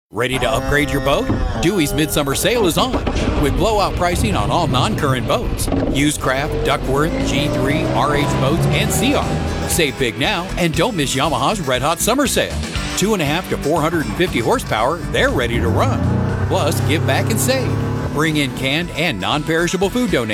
Ready to upgrade your boat? Dewey's Midsummer Sale is on, with blowout pricing on all non-current boats. Used Craft, Duckworth, G3, RH boats, and CR. Save big now, and don't miss Yamaha's Red Hot Summer Sale. 2.5 to 450 horsepower, they're ready to run. Plus, give back and save. Bring in canned and non-perishable food donations.